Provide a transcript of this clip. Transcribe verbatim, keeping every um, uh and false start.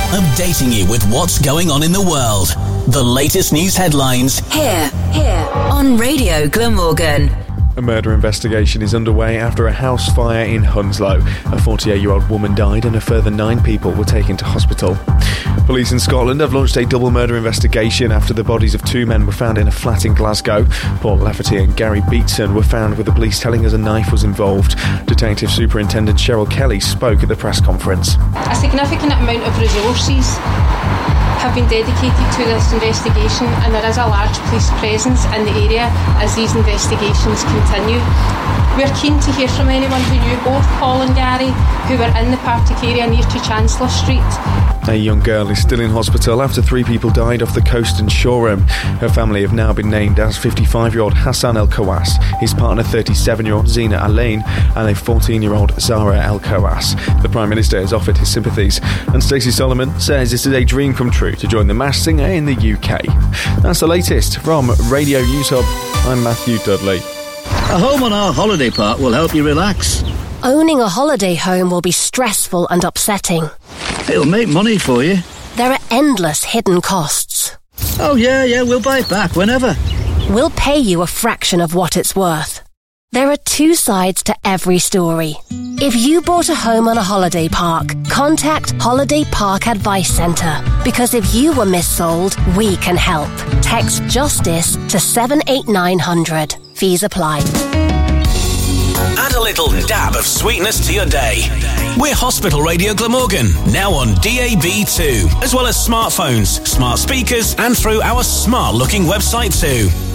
updating you with what's going on in the world. The latest news headlines here, here on Radio Glamorgan. A murder investigation is underway after a house fire in Hounslow. A forty-eight-year-old woman died and a further nine people were taken to hospital. Police in Scotland have launched a double murder investigation after the bodies of two men were found in a flat in Glasgow. Paul Lafferty and Gary Beatson were found with the police telling us a knife was involved. Detective Superintendent Cheryl Kelly spoke at the press conference. A significant amount of resources have been dedicated to this investigation, and there is a large police presence in the area as these investigations continue. We're keen to hear from anyone who knew both Paul and Gary, who were in the Partick area near to Chancellor Street. A young girl is still in hospital after three people died off the coast in Shoreham. Her family have now been named as fifty-five-year-old Hassan El Khawass, his partner thirty-seven-year-old Zina Alain, and a fourteen-year-old Zara El Khawass. The Prime Minister has offered his sympathies, and Stacey Solomon says this is a dream come true to join the Masked Singer in the U K. That's the latest from Radio News Hub. I'm Matthew Dudley. A home on our holiday park will help you relax. Owning a holiday home will be stressful and upsetting. It'll make money for you. There are endless hidden costs. Oh yeah, yeah, we'll buy it back whenever. We'll pay you a fraction of what it's worth. There are two sides to every story. If you bought a home on a holiday park, contact Holiday Park Advice Centre, because if you were missold, we can help. Text JUSTICE to seven eight nine hundred. Fees apply. Add a little dab of sweetness to your day. We're Hospital Radio Glamorgan, now on D A B too, as well as smartphones, smart speakers, and through our smart-looking website too.